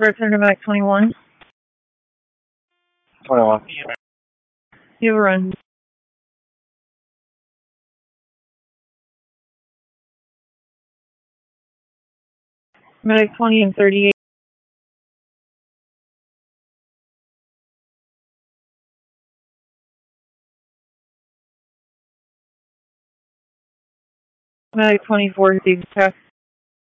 Return to Mac 21. 21. You have a run. Medic 20 and 38. Medic 24 received test.